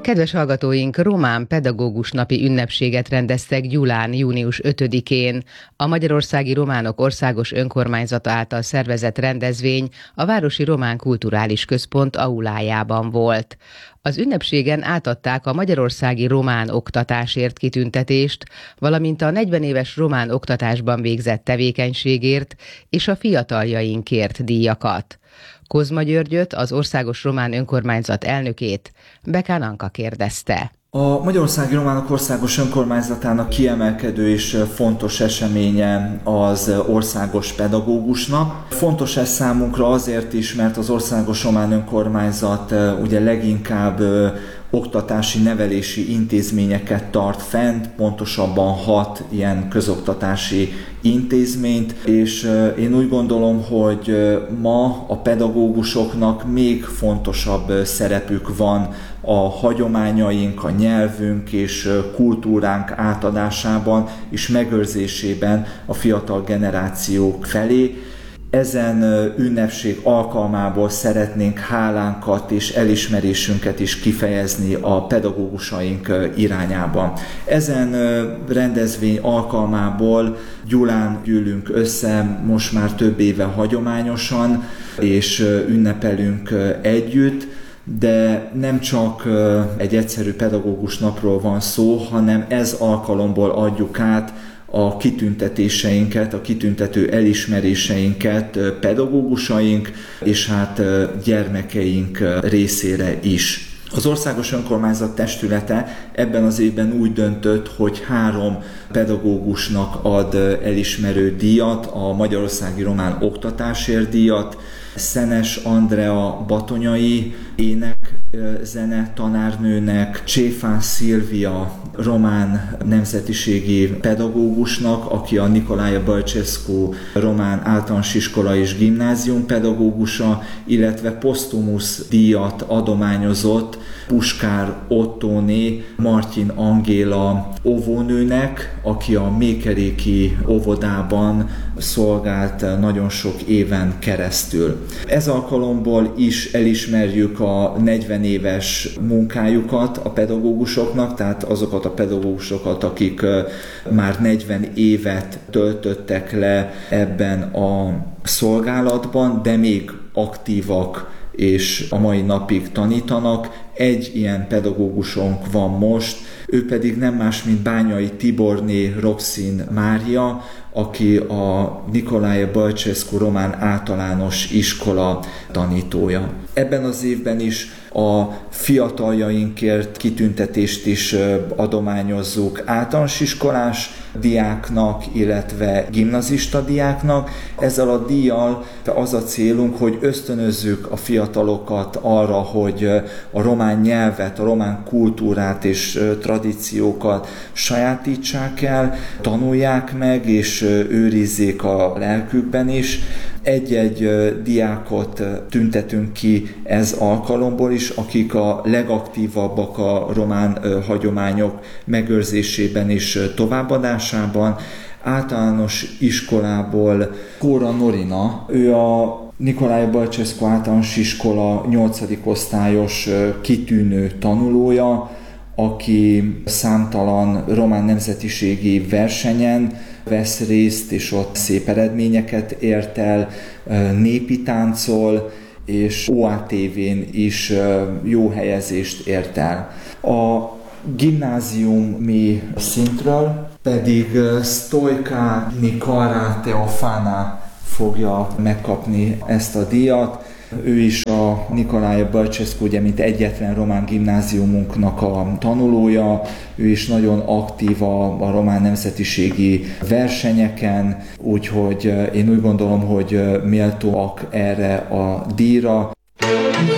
Kedves hallgatóink, román pedagógus napi ünnepséget rendeztek Gyulán június 5-én. A Magyarországi Románok Országos Önkormányzata által szervezett rendezvény a Városi Román Kulturális Központ aulájában volt. Az ünnepségen átadták a Magyarországi Román Oktatásért kitüntetést, valamint a 40 éves román oktatásban végzett tevékenységért és a fiataljainkért díjakat. Kozma Györgyöt, az Országos Román Önkormányzat elnökét Bekán Anka kérdezte. A Magyarországi Románok Országos Önkormányzatának kiemelkedő és fontos eseménye az Országos Pedagógus Nap. Fontos ez számunkra azért is, mert az Országos Román Önkormányzat ugye leginkább oktatási, nevelési intézményeket tart fent, pontosabban 6 ilyen közoktatási intézményt, és én úgy gondolom, hogy ma a pedagógusoknak még fontosabb szerepük van a hagyományaink, a nyelvünk és kultúránk átadásában és megőrzésében a fiatal generációk felé. Ezen ünnepség alkalmából szeretnénk hálánkat és elismerésünket is kifejezni a pedagógusaink irányában. Ezen rendezvény alkalmából Gyulán gyűlünk össze most már több éve hagyományosan, és ünnepelünk együtt, de nem csak egy egyszerű pedagógus napról van szó, hanem ez alkalomból adjuk át a kitüntetéseinket, a kitüntető elismeréseinket pedagógusaink és hát gyermekeink részére is. Az Országos Önkormányzat testülete ebben az évben úgy döntött, hogy 3 pedagógusnak ad elismerő díjat, a Magyarországi Román Oktatásért díjat, Szenes Andrea batonyai ének-zene tanárnőnek, Cséfán Szilvia román nemzetiségi pedagógusnak, aki a Nicolae Bălcescu román általános iskola és gimnázium pedagógusa, illetve posztumusz díjat adományozott Puskár Ottóné Martin Angéla óvónőnek, aki a Mékeréki óvodában szolgált nagyon sok éven keresztül. Ez alkalomból is elismerjük a 40 éves munkájukat a pedagógusoknak, tehát azokat a pedagógusokat, akik már 40 évet töltöttek le ebben a szolgálatban, de még aktívak és a mai napig tanítanak. Egy ilyen pedagógusunk van most, ő pedig nem más, mint Bányai Tiborné Roxin Mária, aki a Nicolae Bălcescu román általános iskola tanítója. Ebben az évben is a fiataljainkért kitüntetést is adományozzuk általános iskolás diáknak, illetve gimnazista diáknak. Ezzel a díjjal az a célunk, hogy ösztönözzük a fiatalokat arra, hogy a román nyelvet, a román kultúrát és tradíciókat sajátítsák el, tanulják meg és őrizzék a lelkükben is. Egy-egy diákot tüntetünk ki ez alkalomból is, akik a legaktívabbak a román hagyományok megőrzésében és továbbadásában. Általános iskolából Kóra Norina, ő a Nicolae Bălcescu általános iskola 8. osztályos kitűnő tanulója, aki számtalan román nemzetiségi versenyen vesz részt, és ott szép eredményeket ért el, népi táncol, és OATV-n is jó helyezést ért el. A gimnáziumi szintről pedig Stojka Nikara Teofana fogja megkapni ezt a díjat. Ő is a Nicolae Bălcescu, ugye, mint egyetlen román gimnáziumunknak a tanulója, ő is nagyon aktív a román nemzetiségi versenyeken, úgyhogy én úgy gondolom, hogy méltóak erre a díjra.